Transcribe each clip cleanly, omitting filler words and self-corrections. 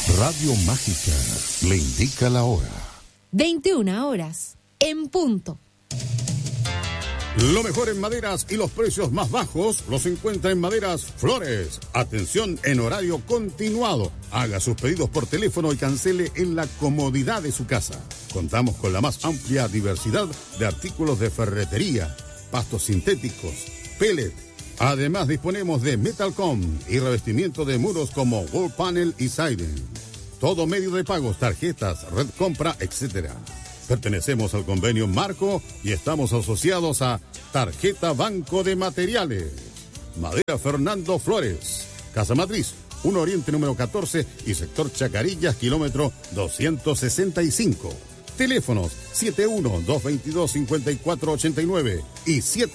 Radio Mágica le indica la hora. 21 horas, en punto. Lo mejor en maderas y los precios más bajos los encuentra en Maderas Flores. Atención en horario continuado. Haga sus pedidos por teléfono y cancele en la comodidad de su casa. Contamos con la más amplia diversidad de artículos de ferretería, pastos sintéticos, pellet. Además disponemos de Metalcom y revestimiento de muros como Wall Panel y Siding. Todo medio de pagos, tarjetas, red compra, etc. Pertenecemos al convenio Marco y estamos asociados a Tarjeta Banco de Materiales. Madera Fernando Flores, Casa Matriz, 1 Oriente número 14 y sector Chacarillas, kilómetro 265. Teléfonos 71-222-5489 y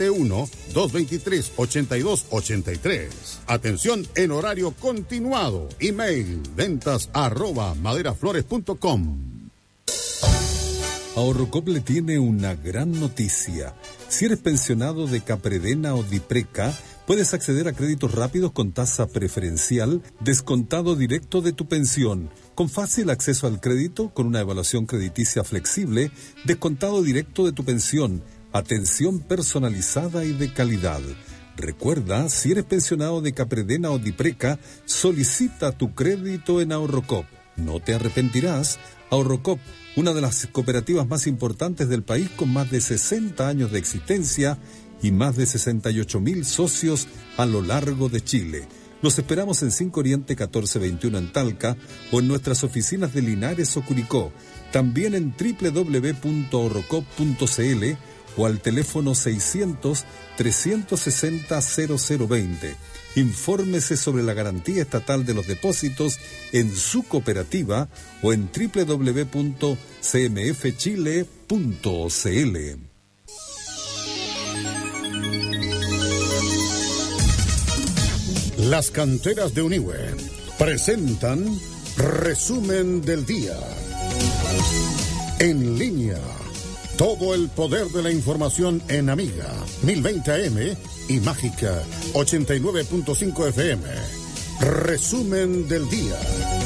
71-223-8283. Atención en horario continuado. Email ventas@maderaflores.com. Ahorrocop le tiene una gran noticia. Si eres pensionado de Capredena o Dipreca, puedes acceder a créditos rápidos con tasa preferencial, descontado directo de tu pensión, con fácil acceso al crédito, con una evaluación crediticia flexible, descontado directo de tu pensión, atención personalizada y de calidad. Recuerda, si eres pensionado de Capredena o Dipreca, solicita tu crédito en Ahorrocop. No te arrepentirás. Ahorrocop, una de las cooperativas más importantes del país con más de 60 años de existencia y más de 68,000 socios a lo largo de Chile. Los esperamos en 5 Oriente 1421 en Talca o en nuestras oficinas de Linares o Curicó. También en www.ahorrocop.cl o al teléfono 600-360-0020. Infórmese sobre la garantía estatal de los depósitos en su cooperativa o en www.cmfchile.cl. Las canteras de Uniwe presentan Resumen del Día. En línea, todo el poder de la información en Amiga 1020 AM y Mágica 89.5 FM. Resumen del Día.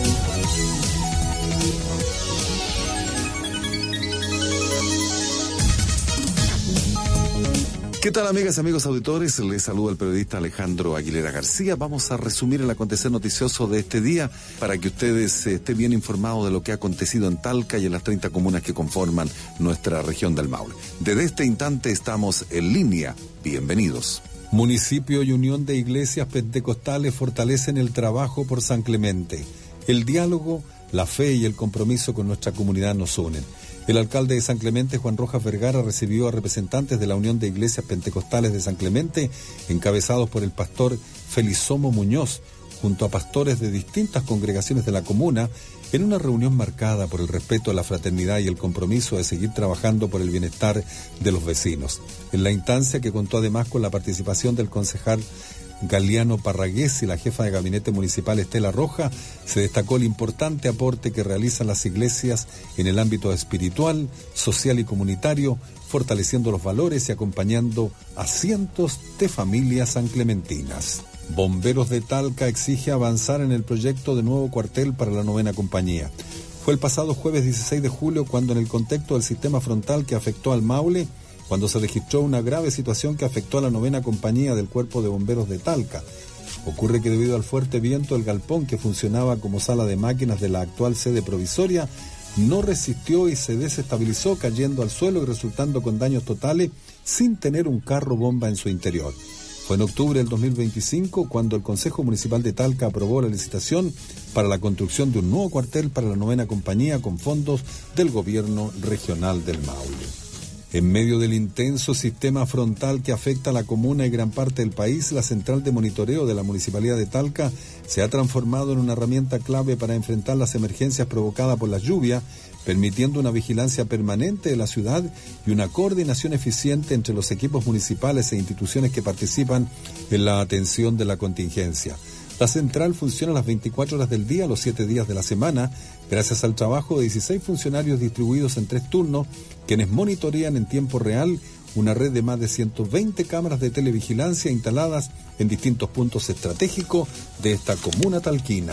¿Qué tal, amigas, amigos auditores? Les saluda el periodista Alejandro Aguilera García. Vamos a resumir el acontecer noticioso de este día para que ustedes estén bien informados de lo que ha acontecido en Talca y en las 30 comunas que conforman nuestra región del Maule. Desde este instante estamos en línea. Bienvenidos. Municipio y Unión de Iglesias Pentecostales fortalecen el trabajo por San Clemente. El diálogo, la fe y el compromiso con nuestra comunidad nos unen. El alcalde de San Clemente, Juan Rojas Vergara, recibió a representantes de la Unión de Iglesias Pentecostales de San Clemente, encabezados por el pastor Felisomo Muñoz, junto a pastores de distintas congregaciones de la comuna, en una reunión marcada por el respeto a la fraternidad y el compromiso de seguir trabajando por el bienestar de los vecinos. En la instancia, que contó además con la participación del concejal Galiano Parragués y la jefa de gabinete municipal Estela Roja, se destacó el importante aporte que realizan las iglesias en el ámbito espiritual, social y comunitario, fortaleciendo los valores y acompañando a cientos de familias sanclementinas. Bomberos de Talca exige avanzar en el proyecto de nuevo cuartel para la 9ª compañía. Fue el pasado jueves 16 de julio cuando, en el contexto del sistema frontal que afectó al Maule, cuando se registró una grave situación que afectó a la 9ª compañía del Cuerpo de Bomberos de Talca. Ocurre que debido al fuerte viento, el galpón que funcionaba como sala de máquinas de la actual sede provisoria no resistió y se desestabilizó, cayendo al suelo y resultando con daños totales sin tener un carro bomba en su interior. Fue en octubre del 2025 cuando el Consejo Municipal de Talca aprobó la licitación para la construcción de un nuevo cuartel para la 9ª compañía con fondos del gobierno regional del Maule. En medio del intenso sistema frontal que afecta a la comuna y gran parte del país, la central de monitoreo de la Municipalidad de Talca se ha transformado en una herramienta clave para enfrentar las emergencias provocadas por la lluvia, permitiendo una vigilancia permanente de la ciudad y una coordinación eficiente entre los equipos municipales e instituciones que participan en la atención de la contingencia. La central funciona las 24 horas del día, los 7 días de la semana, gracias al trabajo de 16 funcionarios distribuidos en 3 turnos, quienes monitorean en tiempo real una red de más de 120 cámaras de televigilancia instaladas en distintos puntos estratégicos de esta comuna talquina.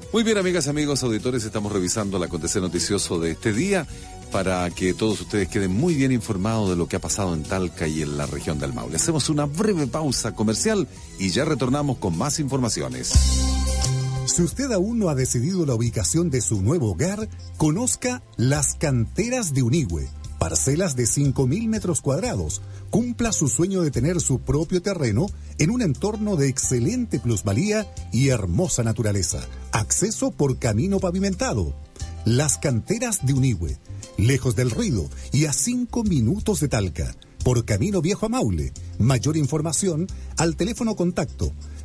Muy bien, amigas, amigos, auditores, estamos revisando el acontecer noticioso de este día para que todos ustedes queden muy bien informados de lo que ha pasado en Talca y en la región del Maule. Hacemos una breve pausa comercial y ya retornamos con más informaciones. Si usted aún no ha decidido la ubicación de su nuevo hogar, conozca Las Canteras de Unigüe. Parcelas de 5.000 metros cuadrados. Cumpla su sueño de tener su propio terreno en un entorno de excelente plusvalía y hermosa naturaleza. Acceso por camino pavimentado. Las Canteras de Unigüe. Lejos del ruido y a 5 minutos de Talca. Por camino viejo a Maule. Mayor información al teléfono contacto